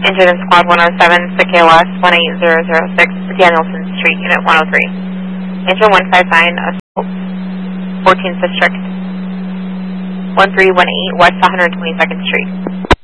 Incident Squad 107, KOS 18006, Danielson Street, Unit 103. Engine 159, assault, 14th District, 1318 West 122nd Street.